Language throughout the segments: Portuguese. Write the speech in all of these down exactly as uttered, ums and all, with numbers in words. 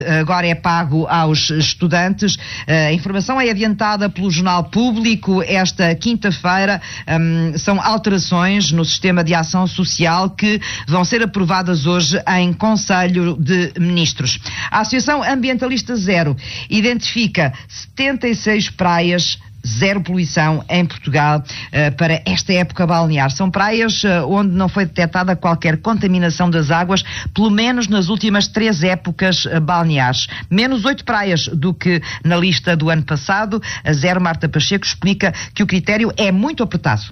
Agora é pago aos estudantes. A informação é adiantada pelo Jornal Público esta quinta-feira. Um, são alterações no sistema de ação social que vão ser aprovadas hoje em Conselho de Ministros. A Associação Ambientalista Zero identifica setenta e seis praias zero poluição em Portugal uh, para esta época balnear. São praias uh, onde não foi detectada qualquer contaminação das águas, pelo menos nas últimas três épocas uh, balneares. Menos oito praias do que na lista do ano passado. A Zero Marta Pacheco explica que o critério é muito apertado.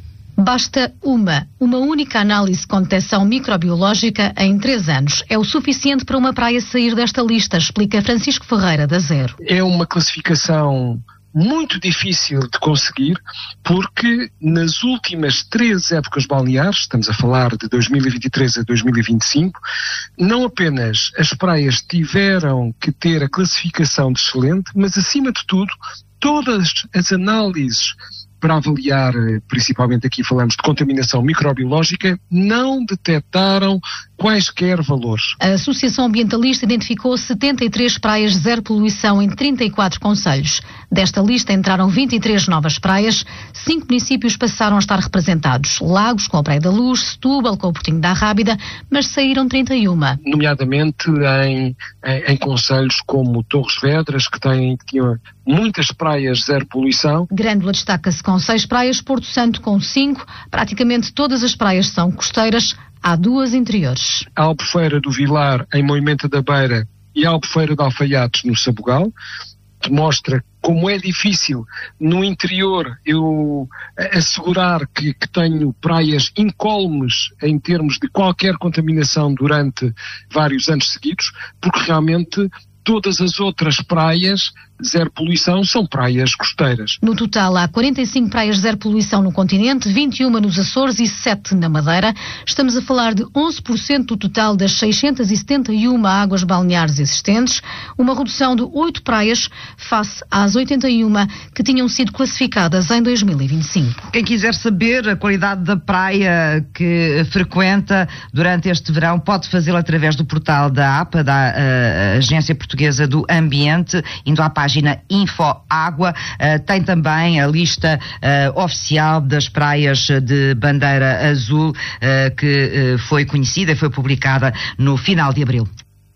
Basta uma, uma única análise com detecção microbiológica em três anos. É o suficiente para uma praia sair desta lista, explica Francisco Ferreira, da Zero. É uma classificação muito difícil de conseguir, porque nas últimas três épocas balneares, estamos a falar de dois mil e vinte e três a dois mil e vinte e cinco, não apenas as praias tiveram que ter a classificação de excelente, mas acima de tudo, todas as análises para avaliar, principalmente aqui falamos de contaminação microbiológica, não detectaram quaisquer valores. A Associação Ambientalista identificou setenta e três praias zero poluição em trinta e quatro concelhos. Desta lista entraram vinte e três novas praias, cinco municípios passaram a estar representados. Lagos com a Praia da Luz, Setúbal com o Portinho da Rábida, mas saíram trinta e uma. Nomeadamente em, em, em concelhos como Torres Vedras, que, têm, que tinham muitas praias zero poluição. Grândola destaca-se com seis praias, Porto Santo com cinco, praticamente todas as praias são costeiras, há duas interiores. A Albufeira do Vilar, em Moimenta da Beira, e a Albufeira de Alfaiates, no Sabugal, que mostra como é difícil no interior eu assegurar que, que tenho praias incólumes em termos de qualquer contaminação durante vários anos seguidos, porque realmente todas as outras praias zero poluição são praias costeiras. No total há quarenta e cinco praias zero poluição no continente, vinte e uma nos Açores e sete na Madeira. Estamos a falar de onze por cento do total das seiscentas e setenta e uma águas balneares existentes, uma redução de oito praias face às oitenta e uma que tinham sido classificadas em dois mil e vinte e cinco. Quem quiser saber a qualidade da praia que frequenta durante este verão pode fazê-lo através do portal da A P A, da uh, Agência Portuguesa do Ambiente, indo à página Info Água. Uh, tem também a lista uh, oficial das praias de bandeira azul uh, que uh, foi conhecida e foi publicada no final de abril.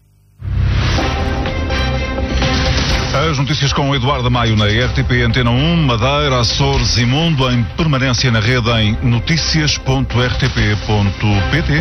As notícias com Eduardo Maio na R T P Antena um, Madeira, Açores e Mundo, em permanência na rede em noticias ponto r t p ponto p t.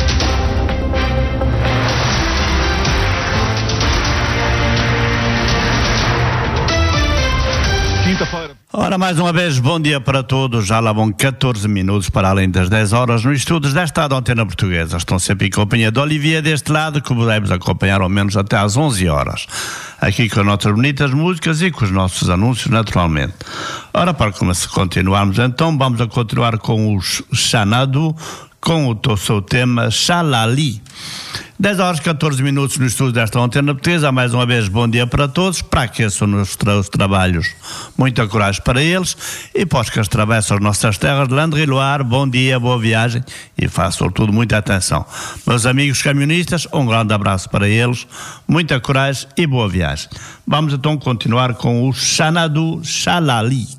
Quinta-feira. Ora, mais uma vez, bom dia para todos. Já lá vão catorze minutos para além das dez horas nos estudos desta Antena Portuguesa. Estão sempre em companhia de Olivier deste lado, que podemos acompanhar ao menos até às onze horas. Aqui com as nossas bonitas músicas e com os nossos anúncios, naturalmente. Ora, para continuarmos então, vamos a continuar com os Xanadu, com o seu tema Xalali. dez horas e catorze minutos no estúdio desta Antena Portuguesa. Mais uma vez, bom dia para todos. Para aqueçam nos tra- os trabalhos, muita coragem para eles. E para os que atravessam as nossas terras de Landre e Loire, bom dia, boa viagem e façam tudo muita atenção. Meus amigos camionistas, um grande abraço para eles, muita coragem e boa viagem. Vamos então continuar com o Xanadu Xalali.